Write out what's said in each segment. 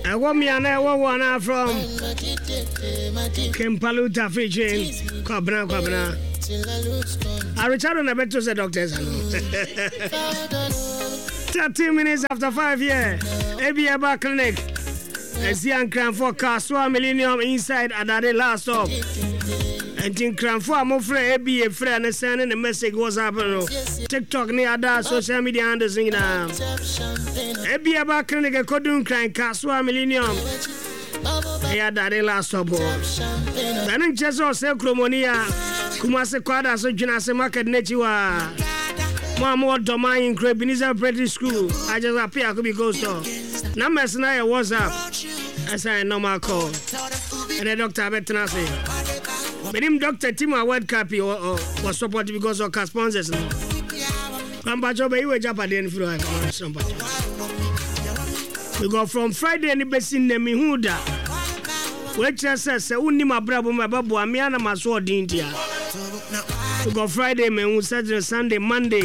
I want me and I want one from Kempaluta featuring Kwabna. I return on a bit to the doctors. 13 minutes after 5 years. ABA Clinic. As young cram for Kaswa Millennium inside Adade last stop. And in cram for Mofre ABA friend and sending a message was happening. TikTok near that social media handles in ABA Clinic a Kodun crying Kaswa Millennium. Here Adade last stop. Then in Cheso Selcromonia. Kumase kwada so jina se market nechiwa Mama domain in Crebiniza Pretty School. I just appear I could be ghost store. Numbers na your WhatsApp. As I normal call. And the doctor better say. But him Dr. Tima Word Copy or was supported because of car sponsors. Come back over you Japan for somebody. We go from Friday and the best in the Mihuda. Which says only my brother my babu amiana maso dintia. We go Friday, man, Saturday, Sunday, Monday.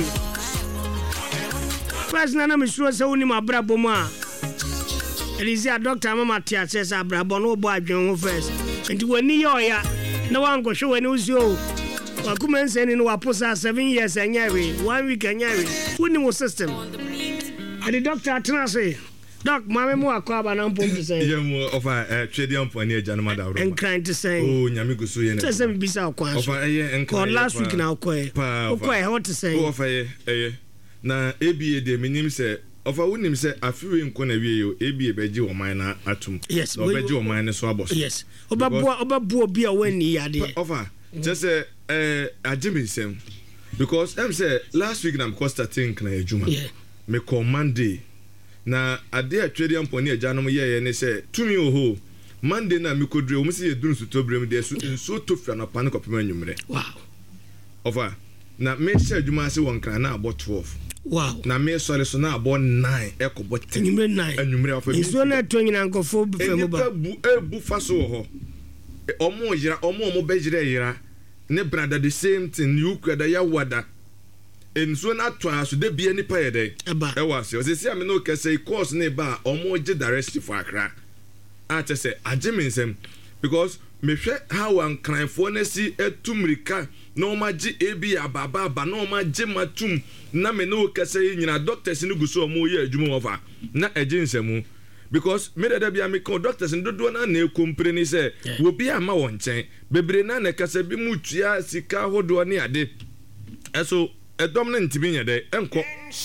First, nana me sure say only my brother ma. It is a doctor mama tia says a brother no boy join first. And when New York, no one go show any show. Wa come send in wa posa 7 years and yari 1 week and yari. Who knew system? And the doctor say. Doc, mama mo akwaba na mpom to say. Yeah, mo of a trading for near Janama da. And kind to say. Oh, nyame go so yen. Say me bisa akwa. Of a and last week na okwe. Okwe what to say. Of a na ABA de minim say of a wonim say afiwe nko na wie yo ABA beji o man na atum. Yes. No beji o man so abos. Yes. Obabu obi a wani ade. Of a just say ajimi sem because them say last week na me starting na ejuma. Yeah. Me call Monday. Na ade atwede amponi ajanom ye ne se tumi oho Monday na mikodre o mse ye dunu suto brem de so to fia na pan kopem anwumre. Wow. Ofa na me se adwuma ase won kan na abo 12. Wow. Na me sole so na abo 9 ekobo 10. Anwumre ofa. Iso na to nyina nkofo befemu ba. Bu fa so ho. Omo yira omo bejire yira ne brother the same thing you kwada ya wada. En so na to aso de bia ni pa yede e was o se sia me no kase course ne ba omo je direct for Accra a che se agimensem because me hwe how an cranfo na si etumrika no ma ji ebi ababa ba no ma je matum na me no kase nyina doctors ni guso omo ye adwuma ofa na aginsemu because me da bia me ko doctors ndodo na na ekompre ni se wo bia ma won chen bebre na na kase bi mutua sika hodo ne ade eso dominant binya de enko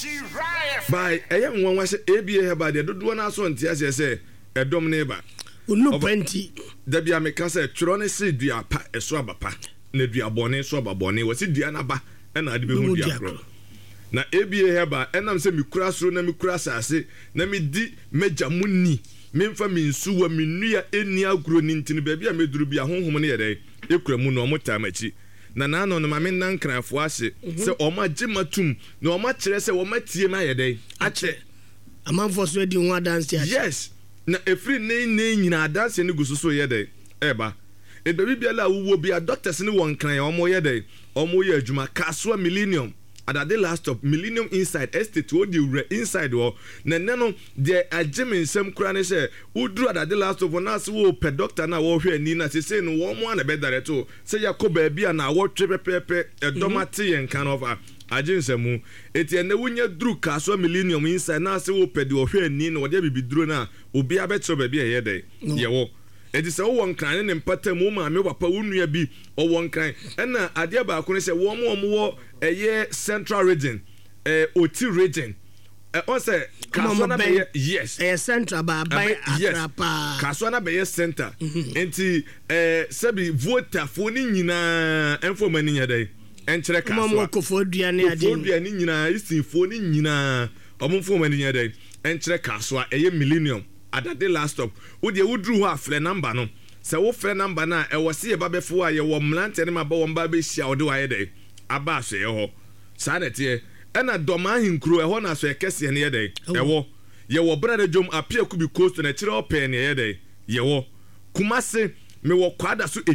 by eyam won wa se ABA he ba de dodo na so ntia se dominate ba unu penti da bia me ka se tworo ne se dua pa eso abapa na dua bone so ababone wo se dua na ba na ade be hu dua kro na ABA he ba enam se mi kura soro na mi kura sase na mi di meja munni memfa mi nsu wa mi nua eni agro ni ntini ba bia meduru bia honhom ne ye de ekura mu no mo tamachi na no ma me nan kranfo ase se o ma gimatum na o ma kire se o ma tie ma yede ache amanfo so di ho dance ya. Yes, na efri ne nyina dance ne guso so yede eba e be bia la wo bia doctors ne won kran o mo yede o mo ye adwuma Kaswa Millennium adade last stop Millennium inside estate wo di inside wo na no de agimensem kura ne se udru adade last stop na se wo pe doctor na wo hwe ani na se se no wo mo na be directo se yakoba bia na wo twepepepe edomate yen kan over aginsemu eti ene wunya dru Kaswa Millennium inside na se wo pe de wo hwe ani na wo de bibidru na obi abetro ba bia ye de ye wo edi se wo nkran ne mpata mu ma me papa wunua bi o wo nkran na ade ba ko ne se wo wo eye central region oti region on say Kaswa na be yes central ba atrapa Kaswa na be center enti sabi voter fo ni nyina enfo mani nya dai enkere Kaswa mama ko fo duane ade fo duane nyina isifo ni nyina omfo mani nya dai enkere Kaswa eye Millennium adade last stop wo de wudru ho afre number no se wo fre number na e wo se ye babefo a ye wo mlante ne maba wo mba be hia wo de wa ye de aba so ye ho sa na tie ena doma hinkro e ho na so e kese ne ye de e wo ye wo brother jom apia ku bi coast na kire open ne ye de ye wo Kumase me wo kwada so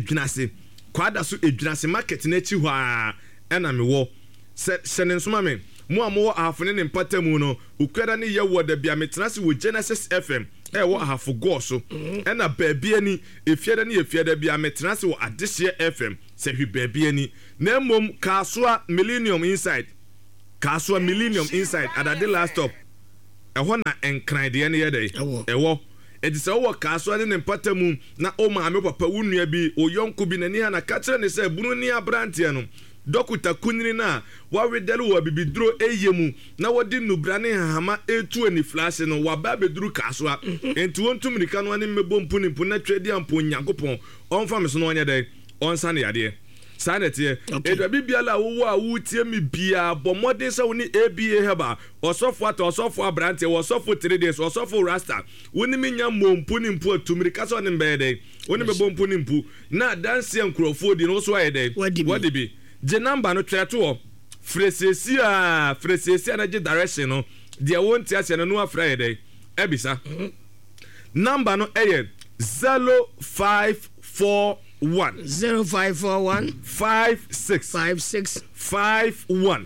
edwinase market na chi ho a ena me wo se ne nsoma me mo amowo afone ne mpatamu no ukwada ne ye wo da bia metenase wo Genesis FM ɛwɔ ahafo go so ɛna baabi ani efiada ne efiada bia metena se wɔ Adehye FM sɛ hwi baabi ani na mmom Kasoa Millennium Inside adade last stop ɛhɔ na enkran de ne yɛdɛ ɛwɔ edi sɛ wɔ Kasoa ne mpata mu na o maame papa wunua bi o yonko bi nani ha na ka kyerɛ ne sɛ bunu ni abranteɛ no Dɔkuta kunini na wawedelu wa bibiduro eyemu na wodi nubrane hama etu ani flash no waba beduru Kasoa enti wontum nika no ane mebo mpu ni mpu na twedi ampo Nyankopɔn onfa me so no anya dai onsa ne yade sanete edwa bibiala wo a wutie mi bia bomode se woni ABA heba osofo abrante osofo 3 days osofo rasta woni minya mompu ni mpu atumrika so ne mbede woni mebo mpu ni mpu na dance enkrofo di no so ayede wadi bi je number no treto fresesi na je direction no de wonti ase no afra yede ebisa number no eye 0541 56 51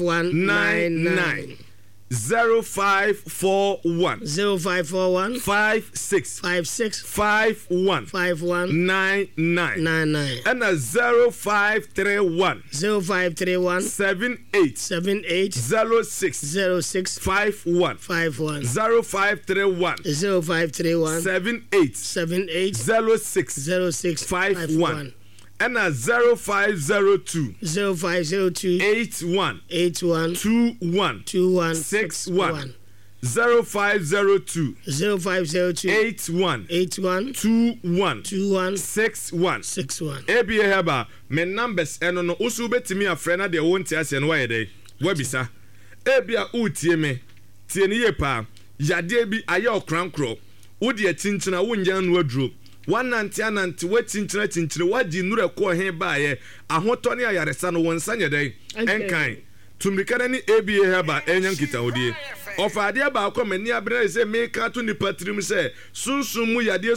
99 0541 56 51 99 and 0531 78 06 51 0531 78 06 51 and 0502 81 21 61 0502 81 21 61 ABA heba me numbers eno no usu betimi afre na de wonti ase no wayede wabisa ebia utie me tie ne yepa yade bi aye okrankro wodi atintina wonja no aduro wananti watintina wadi nure ko he baaye ahoto ne ayaresa no wonsa nyedai enkan tumrikana ni ABA heba enyan kitawodie ofade ba akomani abrɛ sɛ meka to ni patrim sɛ sunsumu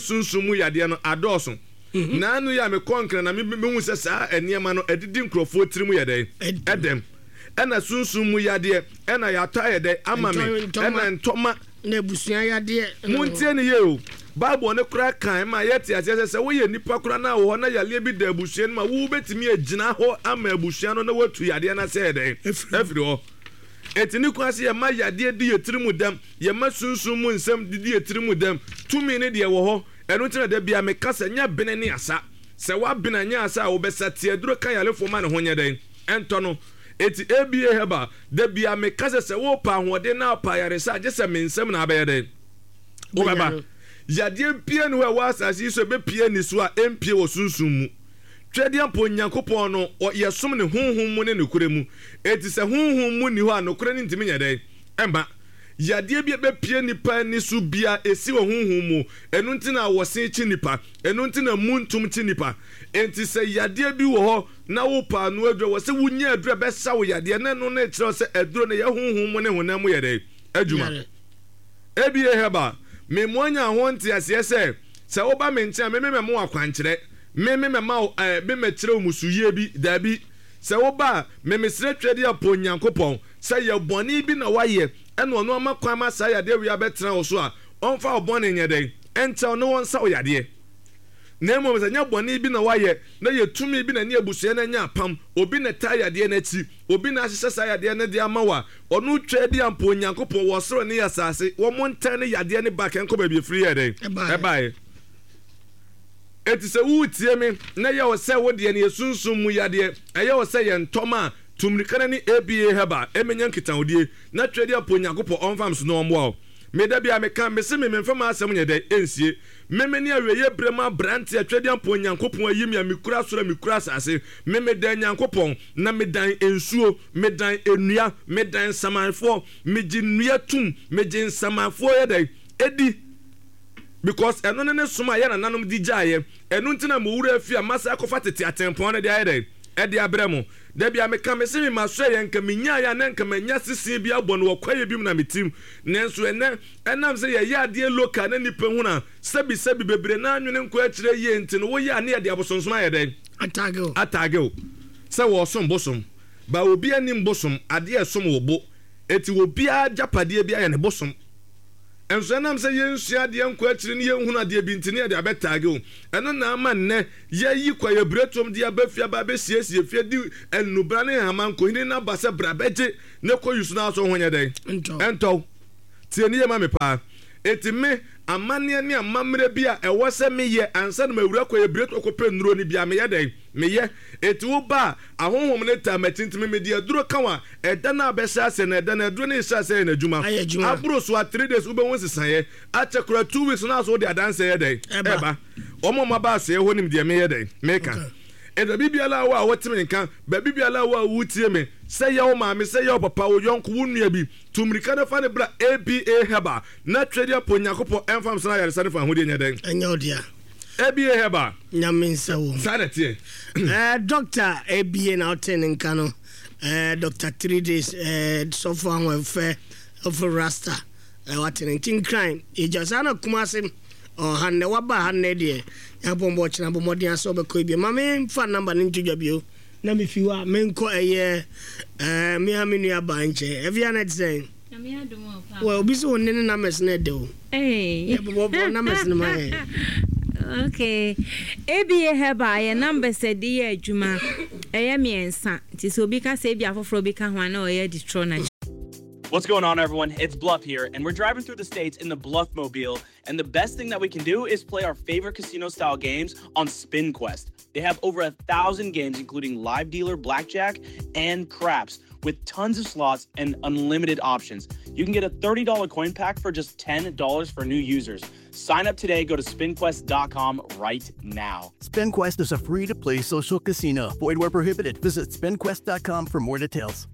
yade no adoso nanu ya me konkra na me hu sɛ saa eniema no edidi nkrofo tirim yɛdɛ edem ɛna sunsumu yade ɛna yata yɛdɛ ama me ɛna ntoma na busua yade muntie ne ye o Bible ne kura kan ma yeti asese se wo ye nipa kura na wo na yale bi da busua no ma wo betimi agina ho ama busua no na watu yade na se yɛdɛ efiri ho etini kwase ye ma yade di yetirimu dam ye ma sunsun mu nsam di yetirimu dam tumi ne de wo ho eno tina da bia me kasa nya bene ne asa se wa bena nya asa wo besa tie duro kan yale fo ma ne ho nya den ento no eti ABA heba da bia me kasa se wo pa hode na pa yare sa je se me nsam na abaye den wo baba yade pie no wa asasi so be pie ni so a empie wo sunsun mu twede ampo Nyankopɔn no yesom ne honhom mu ne nokure mu eti se honhom mu ni ho a nokure ne ntimi nyede emba yade bi be pie nipa ni so bia esi wo honhom mu enu ntina wo se chi nipa enu ntina muntum chi nipa enti se yade bi wo ho na wo pa no adwo wo se wunya aduro be sa wo yade na no na kire se aduro ne ye honhom mu ne honam mu yede adwuma ebie heba me moanya honti asese se wo ba me ntia me mo akwankyere me ma be me kire musuye bi dabi se wo ba me mesre twede apo Nyankopɔn se ye boni bi na waye eno no amakwan ma sa yade wi abetena wo so a onfa obone nyeden entel no wonsa wo yade na mo se nya boni bi na waye na ye tumi bi na ne abusue na nya pam obi na ta yade na chi obi na ahye sa yade na de amawa onu twede ampo Nyankopɔn wo soro ne yasase wo monta ne yade ne back enko ba bi free yade e bye eti se wutie me na ye wo se wo de ne sunsun mu yade eye wo se ye ntoma tumrikana ni ABA heba emenya nkitahodie na twede apo Nyankopɔn onfam so no omwo me da bia me kan me se me mfam asem nyede ensie memeni aweye brema brante atwede apo Nyankopɔn ayimi amikura soro amikura asase me dan Nyankopɔn na me dan ensuo me dan enua me dan samanfo me ginua tum me gin samanfo yede edi because eno ne soma ya na nanom di gyaye eno ntina mo wura afia masa akofa tete atempon ne de ayede edi abremo da bia me kan me se me maso ye nka menya ya na nka menya sisi bia bɔ no kwaye bi mu na metim nenso enam se ye ya de loka na nipa hu na sabi bebre na anwene nko akire ye nti no wo ya na ye de abosonsom ayede atagel se wo som bosom ba obi anim bosom ade esom wo bo eti obi a japade bia ye ne bosom enso nam se yensua de enko akiri ne yenhunu ade bintini de abetage o eno na ama nne ye kwa ye bretom de abafia ba besiesie fie di enubra ne hamanko hini na base brabeje ne ko yusu na so honye den ento tie ne ye ma me pa etime amane ne amamre bia ewo se meye ansa na mawura kwa ye breto ko penuro ni bia meye den meye etu ba ahonhom ne ta matintime me dia duro kanwa eda na abesa se na eda na duro ne sha se na adwuma aburo so 3 days ube won sesaye achekura 2 weeks na so de adanse ye den eba omo maba se ho nim de meye den meka eda bibiala wa wotime nkan ba bibiala wa wutie me se ye o ma me se ye o papa wo yonko wunua bi tumrika na fa ne bra ABA heba na twede ponyakopo enfam sana yare sane fa ho de nya den enya odia ABA heba nyaminsa wo sanete doctor ABA na oten nkano Dr. 3 days so far we fair of rasta waten king crime e jasana kumase hanne waba hanne de ya bombo china bomodi aso be ko bi mame fa number ni ntudwa bio na me fiwa me nko me ha me nua banche evia net say na me adumo pa well obi so nne na mesne de o eh bobo na mesne mai okay ABA heba ye number said ye adwuma miensa ti so bi ka say bi afoforo bi ka ho na o ye Detroit. What's going on, everyone? It's Bluff here, and we're driving through the states in the Bluffmobile, and the best thing that we can do is play our favorite casino-style games on SpinQuest. They have over 1,000 games, including live dealer, blackjack, and craps, with tons of slots and unlimited options. You can get a $30 coin pack for just $10 for new users. Sign up today. Go to spinquest.com right now. SpinQuest is a free-to-play social casino. Void where prohibited. Visit spinquest.com for more details.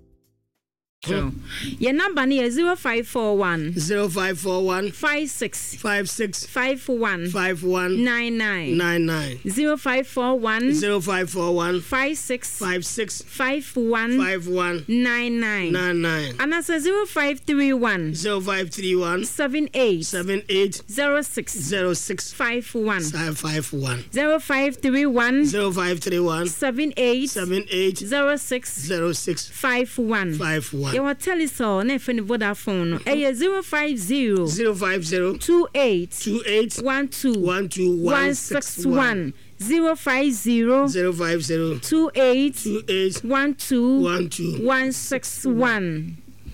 So, your number is 0541 0541 56 56 51 51 99 99 0541 0541 56 56 51 51 99 99 and that's 0531 0531 78 78 06 06 51 51 0531 0531 78 78 06 06 51 51 you will tell us all na phone Vodafone 050 050 28 28 12 12 161 050 050 28 28 12 12 161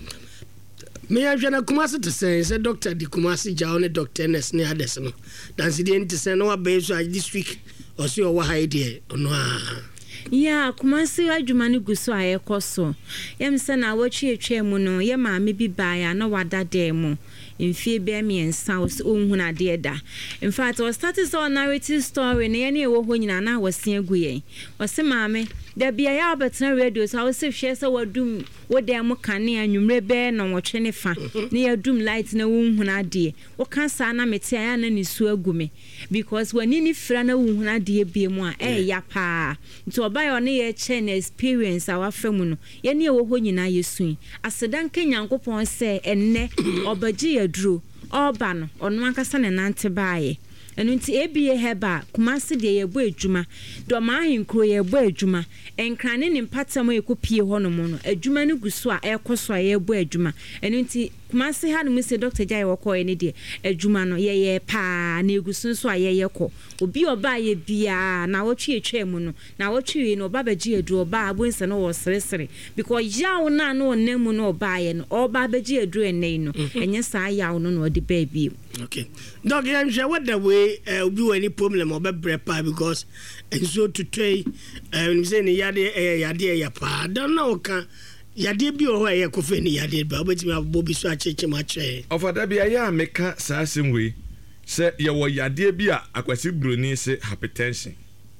me ajana kumasi to say doctor di kumasi jaw ne doctor nurse ne ades no dance di enti say no abai so this week or see o high there no ya kumasi adwuma ne guso ayekoso yem se na wachi etwa mu no ye maame bi baa na wada dem mu mfie be miensa ohuna de da in fact was started so narrative story ne ye ne wo ho nyina na wase aguye wase maame da bia ya obetena radio so wase hwe se wadum wodem kane anwumre be na wotwe ne fa ne yadum light na wohuna de wo kan sa na mete aya na nisu agume because wani ni fra na wohuna de bia mu a ya pa nti obai one ye chen experience our fam no ye ne wo ho nyina yesu asedan ka nyankopon se enne obaji aduro oba no ono ankasa ne nante baaye enu nti ABA heba kumase de ye bo adwuma do ma ahenkro ye bo adwuma enkrane ne mpatam ekopie ho no mo no adwuma ne guso a ekoso a ye bo adwuma enu nti kumase ha no mu se Dr. Jai woko ene de adwuma no ye pa na eguso so a ye ko obi oba ye bia na wotwe etwa mu no na wotwe no oba baji aduro oba abonse no wo seresere because yawo na no onam no oba ye no oba baji aduro ene no enye sa yawo no no de baby. Okay dog I'm sure what the way be any problem oba brepa because and so to try when say ne yade ya pa don't know kan yade bi o ho ye ko fe ni yade ba obetimi abobi so acheche ma che ofada bia ya meka saasim we se ye wo yade bi a akwasi broni se hypertension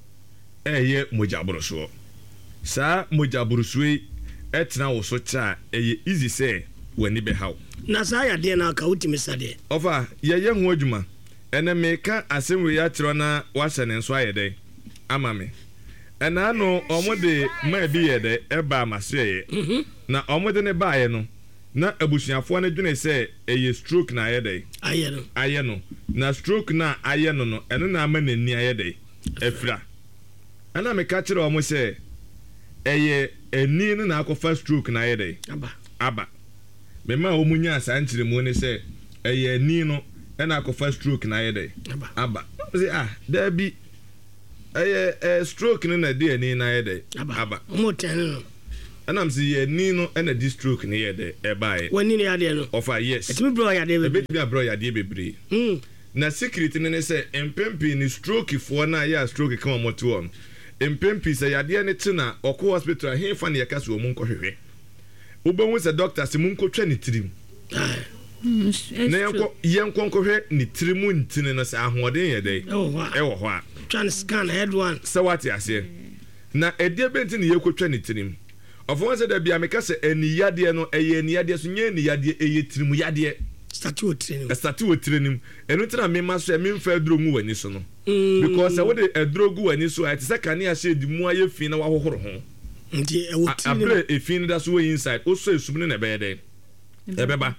ye mojabroso sa mojabroso etna wo so cha easy say wani be haw na sa yade na ka utimi sade ofa ye ho adwuma ene meka asem we ya kiro na wahye ne nso ayede amame ena no omode ma bi yede eba maseye na omode ne baaye no na abusuafo ne dwene se eye stroke na ayede aye no na stroke na aye no no eno na ama nani ayede efra ana me ka kire omo se eye eni na akofa stroke na ayede aba me ma omunya asankire mu ne se ɛyɛ ni no ɛna akɔfa stroke na ayɛ dɛ aba say there be ɛyɛ stroke no na de ani na ayɛ dɛ aba mo tɛn no ɛnam sɛ yɛ ni no ɛna di stroke ne yɛ dɛ ɛbaeɛ wani ne yade no ɔfa yes ɛtumi bro yade bebree ɛbɛtumi abro yade bebree na secret ne ne sɛ mpempi ni stroke foɔ na yɛ stroke ka mo to on mpempi sɛ yade ne te na ɔkɔ hospital he fa ne yɛka so mo nkɔhwehwɛ wobɛhu sɛ doctor sɛ mo nkɔtwa ne tirim na yɛnkɔ nkɔhwɛ ne tirim ntine no sɛ ahoɔden yɛ dɛ ɛwɔ hɔ a twan scan head one sɛ wate aseɛ na ɛdeɛ bɛnti ne yɛkɔtwa ne tirim ɔfɔwɔ sɛ da bia meka sɛ aniyadeɛ no ɛyɛ aniyadeɛ so nyɛ aniyadeɛ ɛyɛ tirim yadeɛ start wɔ tirenim ɛno tena mema so memfa aduro ngu w'ani so no because sɛ wode aduro gu w'ani so a ɛte sɛ kanea hyɛ di mu ayɛ fi na wahohoro ho nti ɛwɔ tirim abrɛ ɛfi no da so wɔ inside ɔsɔ esum no na ɛbɛyɛ dɛ ɛbɛba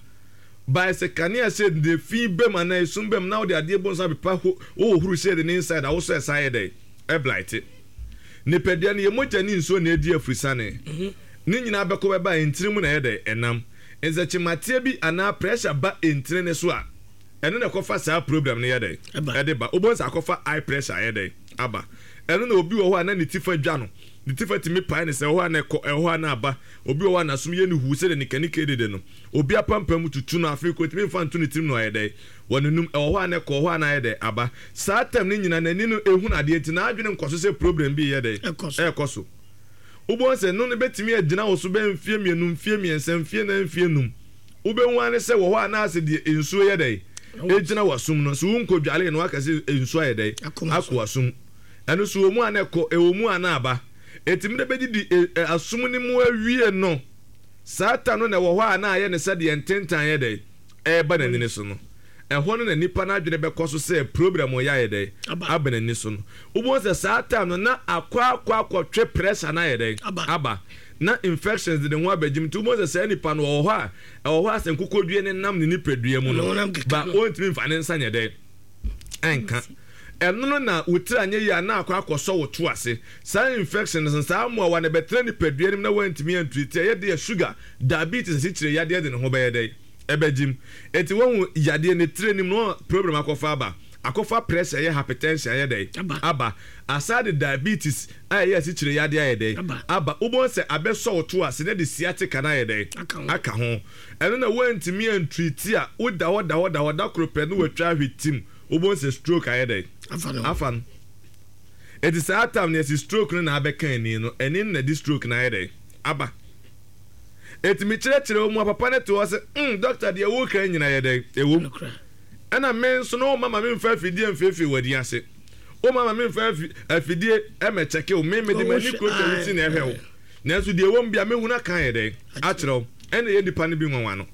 by sɛ kanea hyɛ de fi bɛm anaa esum bɛm na wode adeɛ bɔ nsa bepa wohohoro hyɛ de ne inside a wosɔ ɛsa yɛ dɛ ɛblight nipadua no yɛ mogya ne nsuo na ɛdi afurusane ne nyinaa bɛkɔ bɛba ntiri mu na yɛ dɛ ɛnam nzɛkyimateɛ bi anaa pressure ba ntiri ne so a ɛno na ɛkɔfa saa problem no yɛ dɛ ɛde ba wobɔ nsa akɔfa high pressure yɛ dɛ aba ɛno na obi wɔ hɔ a na ne tifa dwa no ne tifa timi pae ne sɛ ɛwɔ hɔ a na ɛkɔ ɛwɔ hɔ a na aba obi wɔ hɔ a nasom yɛ ne hu sɛ de ne kanika dede no obi apampam tutu no afei kɔtumi mfa nto ne tirim na ɔyɛ dɛ wɔnenum ɛwɔ hɔ a na ɛkɔ hɔ a na yɛ dɛ aba saa tam ne nyina n'ani no ehun adeɛ nti na adwene nkɔso sɛ problem bi yɛ dɛ ɛkɔ so wobɔ sɛ no ne bɛtumi agyina wɔ so bɛ mfie mmienu mfie mmiɛnsa mfie na mfie num wobɛhu ane sɛ wɔ hɔ a na asɛ deɛ nsuo yɛ dɛ ɛgyina wasum no so wo nkɔdwale no waka sɛ nsuo ayɛ dɛ akɔ wasum ɛno so wɔ mu a na ɛkɔ ɛwɔ mu a na aba ɛtumi dɛ bɛdidi asom ne mu awie no saa ta no na ɛwɔ hɔ a na ayɛ ne sɛdeɛ ntentan yɛ dɛ ɛɛba n'ani so no ɛhɔ no na nipa no adwene bɛkɔ so sɛ program ɔyɛ ayɛ dɛ aba n'ani so no wobɛhu sɛ saa time no na akɔtwe pressure no ayɛ dɛ aba na infections de ne ho abɛgyim nti wobɛhu sɛ saa nipa no ɛwɔ hɔ a sɛ nkokɔdua ne nam ne nipadua mu no ba ɔntumi mfa ne nsa nyɛ dɛ ɛnka ɛno no na wotiri anyɛ yi a na akɔsɔ wo to ase saa infections saa mmoawa no bɛtena nipadua nim na wantumi anturiti ɛyɛ deɛ sugar diabetes asikyire yadeɛ de ne ho bɛyɛ dɛ ɛbɛgyim eti wɔn yadeɛ ne tire nim no problem akɔfa pressure yɛ hypertension yɛ dɛ aba aside diabetes a yɛ asikyire yadeɛ yɛ dɛ aba wobɔ sɛ abɛsɔ wo to ase na de sciatica na yɛ dɛ aka ho ɛno na wantumi anturiti a woda hɔ da koro pɛ no watwa ahwe tim wobɔ sɛ stroke ayɛ dɛ afa no eti saa time na yɛsi stroke no na abɛka ani no ɛni na di stroke na ayɛ dɛ aba eti mi kyerɛkyerɛ wɔn mu papa ne to hɔ sɛ doctor deɛ ɛwɔ kan nyina yɛ dɛ ɛwɔ mu ɛna me nso no mama me mfa afidie mfeefi wɔ di ase o mama me mfa afidie ɛmɛkyɛke o me de mani kuro tɛ ti na ɛhwɛ o nanso deɛ ɛwɔ mu bia me hu na kan yɛ dɛ akyerɛw ɛna yɛ nipa no bi nwanwa no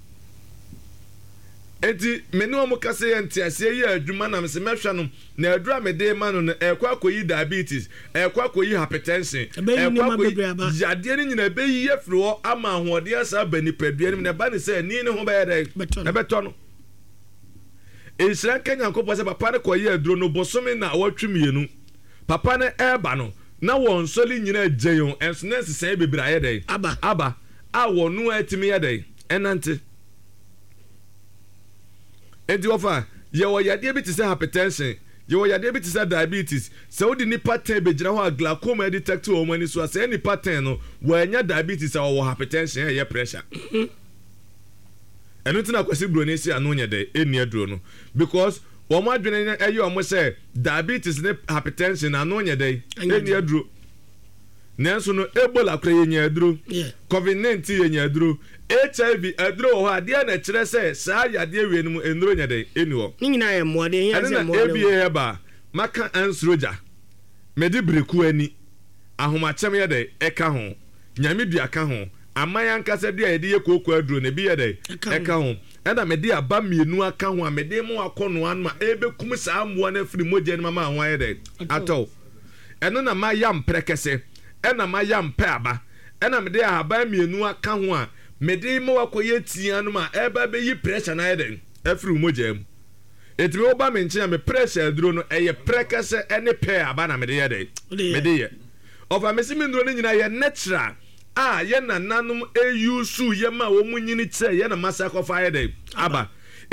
eti me ne wɔn kasa yɛ ntiaseɛ yɛ adwuma na mese mɛhwɛ no na adura me de ma no na ɛkɔ akɔyi diabetes ɛkɔ akɔyi hypertension ɛkɔ akɔyi yadeɛ ne nyina bɛyi yɛ firi hɔ ama ahoɔden asa aba nipadua no na ɛba ne sɛ ni ne ho bɛyɛ dɛ ɛbɛtɔ no ɛhyira nka Nyankopɔn sɛ papa no kɔyɛ aduro no bosome na wɔtwe mmienu papa no ɛɛba no na wɔn nsɔle nyina agye yɔn ɛnso na nsesɛn bebree ayɛ dɛ aba a wɔn no atumi yɛ dɛ ɛnante enti wɔfa yɛwɔ yadeɛ bi te sɛ hypertension yɛwɔ yadeɛ bi te sɛ diabetes sɛ wode nipa 10 bɛgyina hɔ a glaucoma detect wɔ wɔn ani so a sɛ nipa 10 no wɔanya diabetes a wɔwɔ hypertension ɛyɛ pressure ɛno nti na akwasi buroni si ano nyɛ dɛ ɛnni aduro no because wɔn adwene ɛyɛ wɔn sɛ diabetes ne hypertension ano nyɛ dɛ ɛnni aduro nanso no ebola kora yɛ nyɛ aduro covid-19 yɛ nyɛ aduro HIV aduro wɔ hɔ adeɛ na kyerɛ sɛ saa yadeɛ wie no mu enduro nyɛ dɛ ɛnni hɔ ne nyinaa yɛ mmoade yɛ sɛ mmoade ɛna ebie ba maka ansroja mede breku ani ahomakyɛm yɛ dɛ ɛka ho nyame dua ka ho aman ankasa bi a yɛde yɛ kooko aduro na bi yɛ dɛ ɛka ho ɛna mede aba mmienu aka ho a mede mu akɔnoa no a ɛbɛkum saa mmoa no afiri mogya no mama ho ayɛ dɛ atɔ ɛno na mayɛ mprɛ kɛsɛ ɛna mayɛ mpɛ aba ɛna mede ahaba mmienu aka ho a mede mu akɔyɛ tia no ma ɛba bɛyi pressure na ayɛ dɛ afiri mogya mu ɛtumi woba me nkyɛn a me pressure aduro no ɛyɛ prɛ kɛsɛ ɛne pɛ aba na mede yɛ dɛ mede yɛ ɔfa mesi me nduro no nyinaa yɛ natural yɛ nananom eyusu yɛ ma wɔn mu nyini kyerɛ yɛ na masa kɔfa yɛ dɛ aba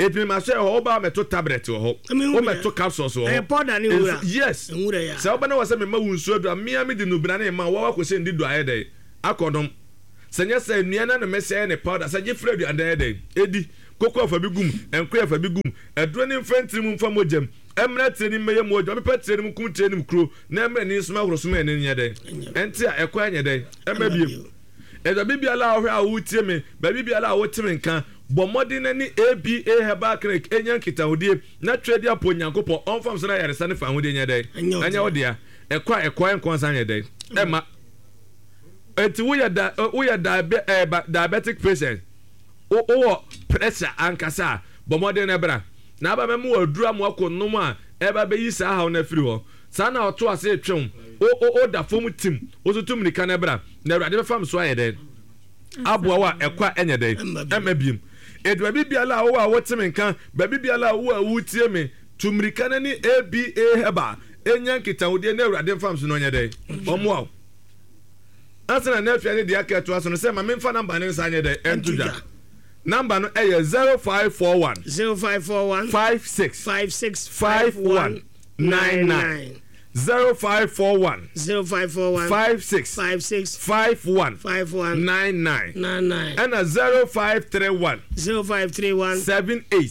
it me ma say ho ba meto tablet ho meto capsules ho powder ni wura yes say oba na wase me ma wunsu adu amia me di no bra na ma wa ko se ndi do aye dey akodom senya say nuana na me say ne powder say je fradu and dey edi koko afa bi gum enko afa bi gum aduro ni mfantiri mu mfa mojam emra treni meye mojam me pa treni mu kum treni mu kro na emra ni suma horo suma ene nya dey enti a ekwa nya dey emra biem edo bibiala ahwe a wutie me ba bibiala a wotime nka bomodi na ni ABA heba clinic enya nkita hodie na trade apo nyankopɔ onfam so na yare sane fa hodie nya dey anya odia ekwa enkonsa nya dey ema enti wo ya diabetic patient o pressure ankasa bomodi na bra na aba memu aduru am akonnom a eba be yi sa ha na firi ho sa na oto ase etwem o da fom tim o tutum ni kanebra na awurade be fam so ayede aboa wa ekwa enye dey emabiem edwa bibiala wo a wotem nkan ba bibiala wo a wutie me tumrika na ni ABA heba enya nkitawode na awurade fam so no enye dey omo asana na afia ne dia keto aso no se ma memfa number ne nsa enye dey entuja number no 0541 56 5199 0541 56 5199 and 0531 78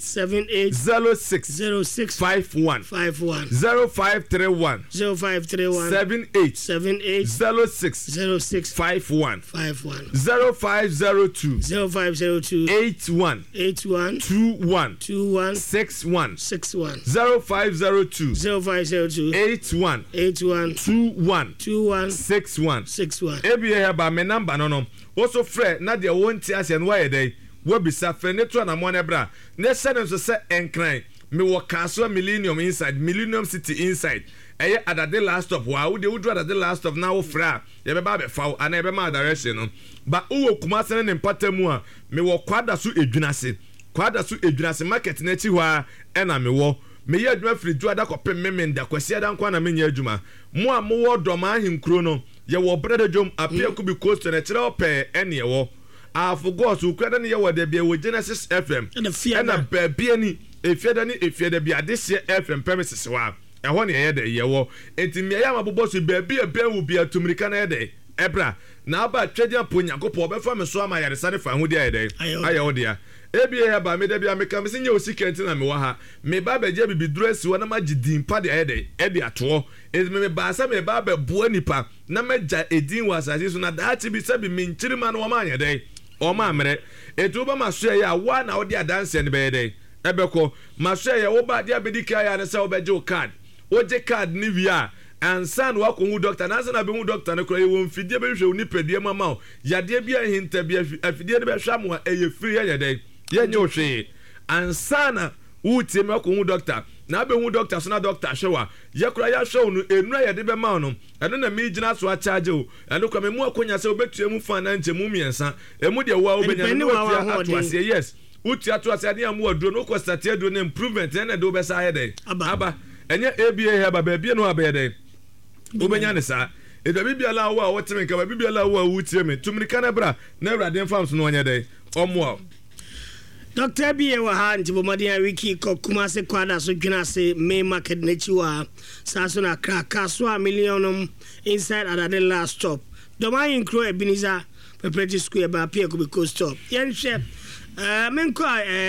06 51 0531 78 06 51 0502 81 21 61 0502 81 21 61 ebia ba me number no also frɛ na de wonti ase no waye dey wo bisa frɛ ne to na mo ne bra ne se ne so se enkran me wo kaso millennium inside millennium city inside eye adade last stop wa wo de wo do adade last stop na wo frɛ ye be ba be fa ana ye be ma direction no ba wo kuma se ne mpatamu a me wo kwada so edwunase market na chi hwa e na me wo me ye adwuma firi duada kopem memenda kwasi ada nkwa na menya adwuma mo a mo wo doma ahinkro no ye wo brada dwom apia ku bi coast na kire opɛ ene ye wo afogos ukwada ne ye wo da bia wo Genesis FM na baabia ni efiada bia adese FM premises wa ɛhɔ ne ye da ye wo enti me ya mabobɔ so baabia wo bia tumrika na ye da ebra na aba twede aponyankopɔ bɛfa me so ama yaresane fa ho dia ye da aye wo dia ebia ba me da bia me kam sinye osikenti na me wa ha me ba ba je bibiduro asi wo na magidin pa de ede ato me ba sa me ba ba bo nipa na magya edin wa asase so na da ti bi sabi me nchirima na wo ma anya de o ma amre etu ba maso ya wa na wo de adanse ne be de ebeko maso ya wo ba de abedika ya na sa wo be je card wo je card ni via ansan wa ko hu doctor na ansan be hu doctor ne kro ye won fidie be hwe uni pedie mama yade bia hinta bia afidie ne be hwa mo eye free ya de ye nye ohwe ansana wutie me ko hu doctor na be hu doctor so na doctor hwewa ye kura ya hwe no enu ya de be ma no eno na me gina so a charge o eno kwa me mu akonya se obetua mu fa na nche mu miensa emu de wa obenya no atu ase yes utia atu ase ade amu aduro no ko start aduro na improvement na de obesa ayede aba enye ABA heba ba bia no abede obenya ne sa edo bibiala wo a wotem nka ba bibiala wo a wutie me tumrika na bra na awurade mfams no onye de omo Dr. B. Waha Ntibomadia Wiki Kumase Kwada so Junase May Market Nechiwa Sasuna Kaswa Millionum inside at the last stop. Doma Incro Ebenezer Preparatory School by Pierre Kubico stop. Yen chef Menko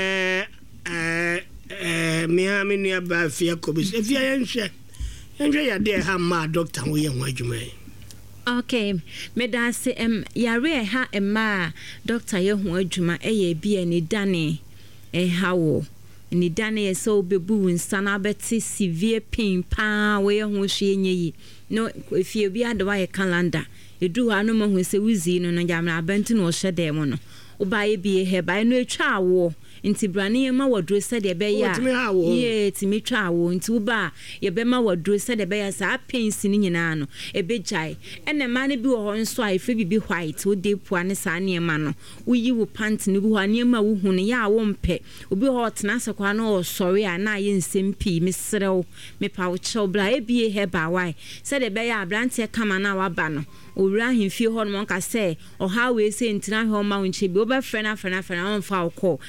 Miami near by Fia Kubis. If you yen chef ya there ha ma doctor wo yen wadwuma. Okay, medase yare ha ema doctor ye ho adwuma eye bia ni dane hawo ni dane so bebu nsana beti severe pain pa we ho hwe nyeyi no efie bia de wa ye calendar edu ha no mo se wuzi no no jamra abenti no hye mo no obaye bia he ba no etwa awo nti brane ma wadro se de be ya ye timi twa awo nti uba ye be ma wadro se de be ya sa pains ni nyina no ebe jai ene ma ne bi wo ho nso a efe bibi white wo de pua ne sa ne ma no uyi wo pant ne bi ho ne ma wo hu ne ya wo mpe obi ho tena se kwa no o sori a na ye nsempi misrew me pa wo chew bla e bi he ba wai se de be ya brante kama na wa ba no owura himfie ho no nka se o ha we se ntina ho ma wo nche bi oba frɛ na on fa wo call eni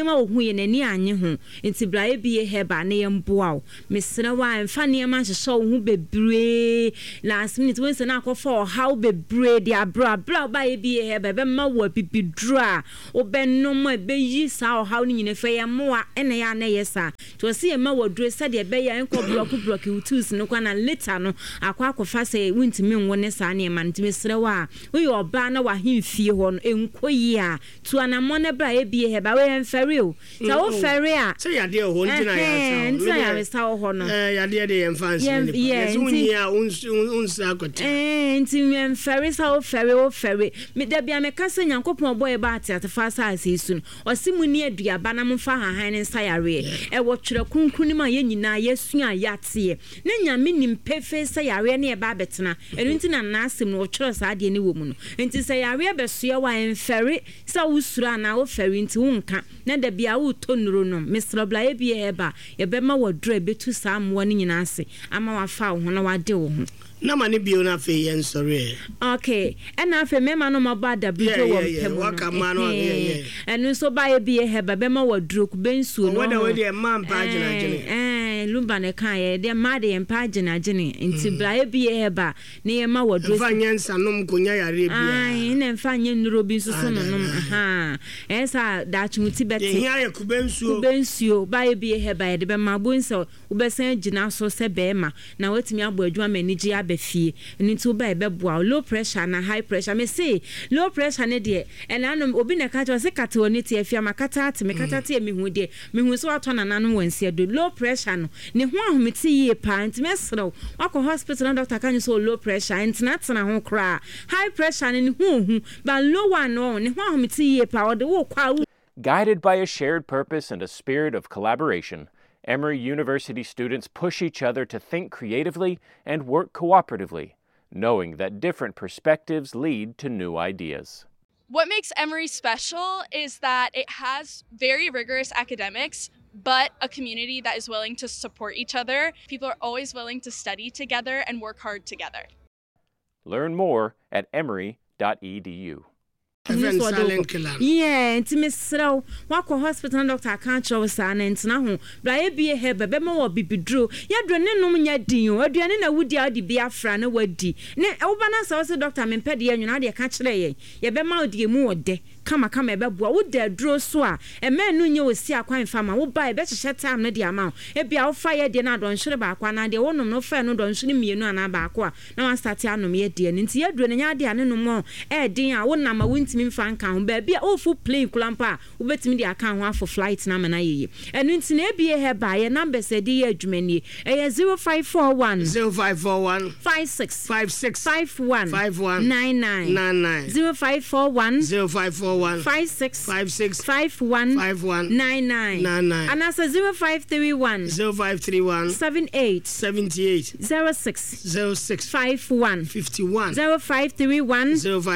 niema wo hu ye nani anye ho nti bra ebie heba na ye mboa wo mesere wa mfa niema hyehyɛ wo hu bebre last minute when se na akɔfa how bebre dia bra ba ebie heba be ma wo bibidura obennom ebeyi sa how ni nyine fa ye moa ene ya na yesa to se ye ma wo dure se de be ya enko block utus no kwa na later no akɔfa se wuntimi nwo ne sa na ma ntimi sere wa wo yo ba na wa hemfie ho no enkoyi a to anamɔ ne bra ebie heba we emfere o ta wo fere a se yade ho ntina ya ntina ya sa ho no yade de emfansi ne so nyia unsa akote nti emfere sa wo fere me da bia me kase Nyankopɔn boy ba atiatefa sa asesu o simu ni aduaba na mfa hahan ne nsa yare e wo twere kunkuni ma ye nyina yesu a yate ne nyame nim pefe sa yare ne e ba betena enu nti na nasem no wo twere sa ade ne wo mu no nti sa yare besoe wa emfere sa wo sura na wo fere nti wo nka na da bia wo tonuro no mesrobla e bia eba ye be ma wo dra betu sa amwo ne nyina ase ama wa fa wo ho na wade wo ho na mane bio na fe yen sorry okay ena fe mema no mabada bijo wo mpem waka ma no enu so ba e bia heba be ma wo dro ku bensuo no wada we de ma mpa gina lumba ne kan ye de ma de mpa gina nti bra e bia heba ne ye ma wo dro fa nyansa nom konya yare bia ne mfa nye nuro bi so so no esa da chimuti beti hia ye kubensuo ba e bia heba ye de be ma bonso wo be san gina so se be ma na watimi abo adwuma maniji abefie nti ba ebeboa low pressure na high pressure me say low pressure ne de enanom obi na ka jo se kate oni tie afia makata ate me kata te me hu de me hu so ato nananom wansi do low pressure no ne ho ahometi ye pa nti mesrew wako hospital na doctor kan so low pressure nti na tena ho kra high pressure ne hu ba low one no ne ho ahometi ye pa ode wo kwa. Guided by a shared purpose and a spirit of collaboration, Emory University students push each other to think creatively and work cooperatively, knowing that different perspectives lead to new ideas. What makes Emory special is that it has very rigorous academics, but a community that is willing to support each other. People are always willing to study together and work hard together. Learn more at emory.edu. Yeah, nti mesrew wako hospital doctor kan chew sa na ntina ho bra e bie he bebe ma wo bibidro yadrone nom nya din o aduane na wudi adi biafra na wadi ne oba na sa doctor mempede ye nwuna de ka kire ye be ma odi mu ode kama ebe bua wo da dro so a e ma nu nye osi akwan fama wo ba e be hye time na de ama e bia wo fa ye de na don hwere ba akwa na de wonom no fa no don hwere mienu ana ba akwa na wa start anom ye de nti yadrone nya de ane no mo e din a wo na ma wonti mfa nka ho ba bia ofu plane kulampa ubetimi de aka ho afo flight na mana yeye enu nti na ebie he ba ye number se de ye adwumani e 0541 56 51 99 0541 56 51 99 and as 0531 78 06 51 0531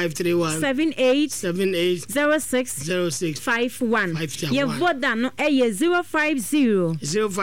78 06 51 ye voda no eye 050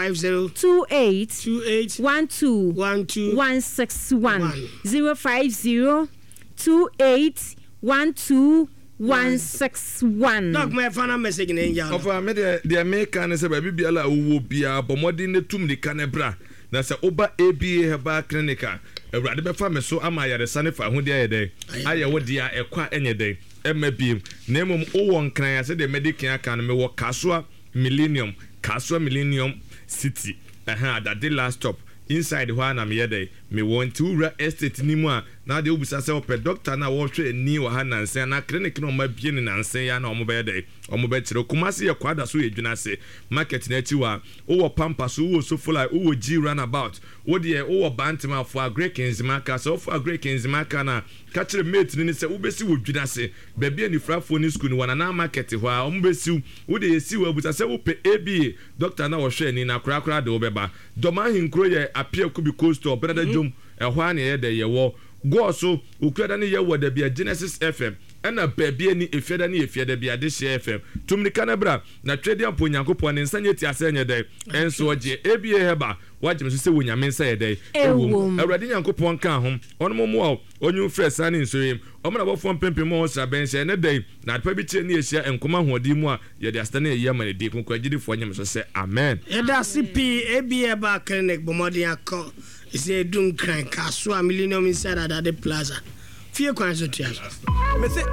28 12 161 050 28 12 161. Dog my final message in India. Of me the American is a baby biala who be a bomodin the tum the canebra. That's a oba ABA heba clinica. A radical family so am I at the sunny for who day a day. I would dear a qua any day. MB name O1 can I say the medical can me walk Kasua Millennium City. That day last stop. Inside one am yede me want to estate ni mu na de obisa se ope doctor na wo hwe ni wa ha nanse na clinic no ma bie ni nanse ya na omo be de omo be kire kumase ye kwada so edwuna se market na chi wa wo pampas wo so full wo G runabout wo de wo bantima for agrekins maka so for agrekins maka na ka kire mate ni se wo besi wo dwuna se ba bie ni frafo ni school ni wana na market ho a omo besi wo de esi wo obisa se wo pe ABA doctor na wo hwe ni na kura de wo beba doma hinkro ye apia kubi coast brother jom ehwa na ye de ye wo go so ukura ne ye wo da bia Genesis FM ɛna baabi ani efiada ne efiada bi ade hyɛ FM tumnika na bra na twede ampo nyankopɔn ne nsanye ti ase nyɛ dɛ enso ɔgye ebie heba wagye so sɛ wonyame nsa yɛ dɛ ewom awurade nyankopɔn ka ho ɔno mo onyu fresh sane nsoyem ɔmo na bɔfo mpempem mo sra bɛnhyɛ ne dɛ na pa bi kyerɛ ne ehyia enkoma hoɔden mu a yɛde asta na yɛ ma ne di konko agyidifo nyame so sɛ amen yɛda CP ebie ba clinic bomɔden akɔ ise dun kran kaso a Millennium Inside Adade Plaza fie kwan so tua